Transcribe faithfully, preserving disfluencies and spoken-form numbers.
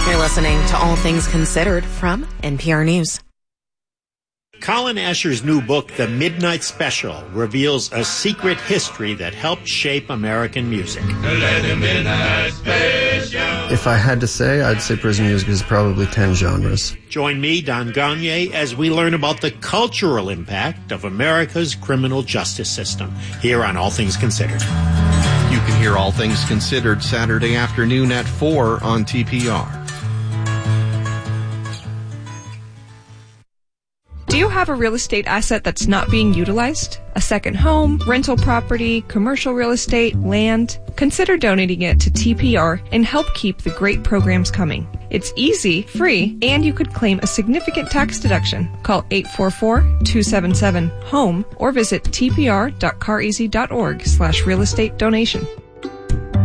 You're listening to All Things Considered from N P R News. Colin Asher's new book, The Midnight Special, reveals a secret history that helped shape American music. If I had to say, I'd say prison music is probably ten genres. Join me, Don Gagne, as we learn about the cultural impact of America's criminal justice system here on All Things Considered. You can hear All Things Considered Saturday afternoon at four on T P R. Do you have a real estate asset that's not being utilized? A second home, rental property, commercial real estate, land? Consider donating it to T P R and help keep the great programs coming. It's easy, free, and you could claim a significant tax deduction. Call eight four four, two seven seven, HOME or visit tpr.careasy.org slash real estate donation.